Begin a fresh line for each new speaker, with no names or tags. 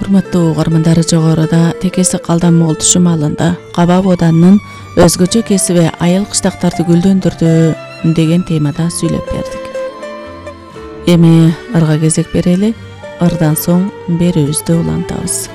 Урматтуу угармандар, жогоруда Текеси Калдан Моголду шумалында Каба Бууданын өзгөчө кесиби айыл кыштактарды гүлдөндүрдү деген темада сүйлөп бердик. Эми ырга кезек берели, ырдан соң берүүбүздү улантабыз.